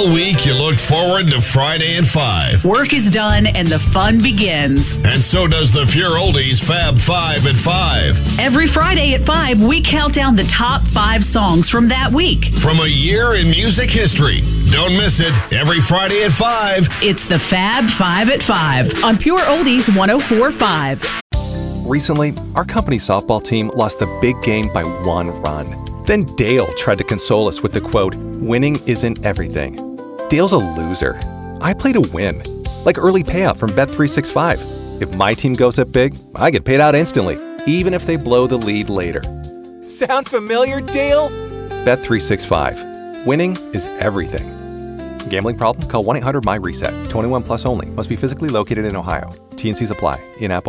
All week, you look forward to Friday at 5. Work is done and the fun begins. And so does the Pure Oldies Fab 5 at 5. Every Friday at 5, we count down the top 5 songs from that week. From a year in music history. Don't miss it. Every Friday at 5. It's the Fab 5 at 5 on Pure Oldies 104.5. Recently, our company softball team lost the big game by 1 run. Then Dale tried to console us with the quote, "Winning isn't everything." Dale's a loser. I play to win. Like early payout from Bet365. If my team goes up big, I get paid out instantly, even if they blow the lead later. Sound familiar, Dale? Bet365. Winning is everything. Gambling problem? Call 1-800-MY-RESET. 21 plus only. Must be physically located in Ohio. T&Cs apply. In-app